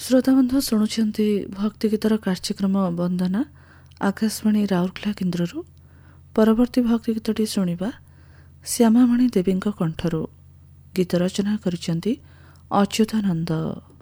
ଶ୍ରୋତାବନ୍ଧୁ ଶୁଣୁଛନ୍ତି ଭକ୍ତିଗୀତର କାର୍ଯ୍ୟକ୍ରମ ବନ୍ଦନା ଆକାଶବାଣୀ ରାଉରକେଲା କେନ୍ଦ୍ରରୁ। ପରବର୍ତ୍ତୀ ଭକ୍ତିଗୀତଟି ଶୁଣିବା ଶ୍ୟାମାମଣି ଦେବୀଙ୍କ କଣ୍ଠରୁ। ଗୀତ ରଚନା କରିଛନ୍ତି ଅଚ୍ୟୁତାନନ୍ଦ।